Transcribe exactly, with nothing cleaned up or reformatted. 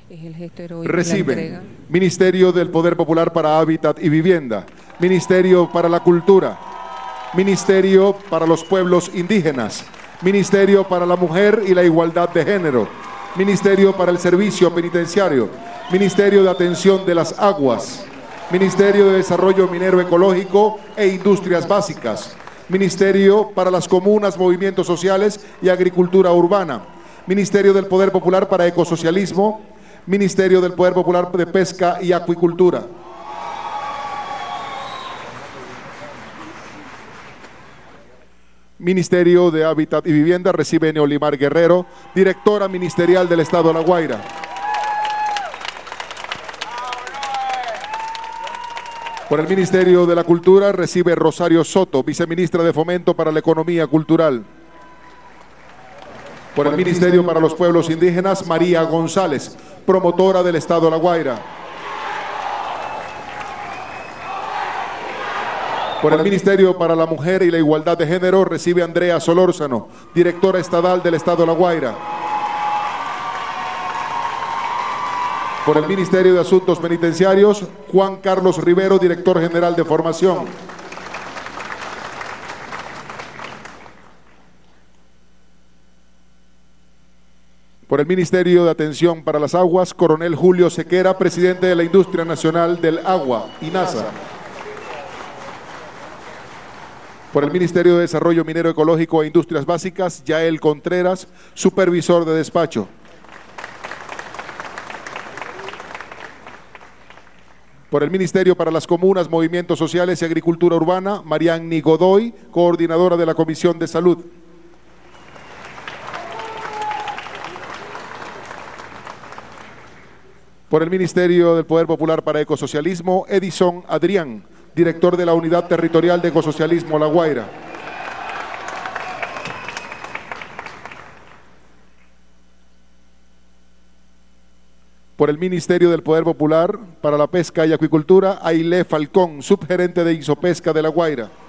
Es el gesto heroico. Reciben Ministerio del Poder Popular para Hábitat y Vivienda, Ministerio para la Cultura, Ministerio para los Pueblos Indígenas, Ministerio para la Mujer y la Igualdad de Género, Ministerio para el Servicio Penitenciario, Ministerio de Atención de las Aguas, Ministerio de Desarrollo Minero Ecológico e Industrias Básicas, Ministerio para las Comunas, Movimientos Sociales y Agricultura Urbana, Ministerio del Poder Popular para Ecosocialismo, Ministerio del Poder Popular de Pesca y Acuicultura. Ministerio de Hábitat y Vivienda recibe Neolimar Guerrero, directora ministerial del Estado de La Guaira. Por el Ministerio de la Cultura recibe Rosario Soto, viceministra de Fomento para la Economía Cultural. Por el Ministerio para los Pueblos Indígenas, María González, promotora del Estado de La Guaira. Por el Ministerio para la Mujer y la Igualdad de Género recibe Andrea Solórzano, directora estatal del Estado de La Guaira. Por el Ministerio de Asuntos Penitenciarios, Juan Carlos Rivero, director general de Formación. Por el Ministerio de Atención para las Aguas, Coronel Julio Sequera, presidente de la Industria Nacional del Agua, INASA. Por el Ministerio de Desarrollo Minero Ecológico e Industrias Básicas, Yael Contreras, supervisor de despacho. Por el Ministerio para las Comunas, Movimientos Sociales y Agricultura Urbana, Marianny Godoy, coordinadora de la Comisión de Salud. Por el Ministerio del Poder Popular para Ecosocialismo, Edison Adrián, director de la Unidad Territorial de Ecosocialismo La Guaira. Por el Ministerio del Poder Popular para la Pesca y Acuicultura, Ailé Falcón, subgerente de Isopesca de La Guaira.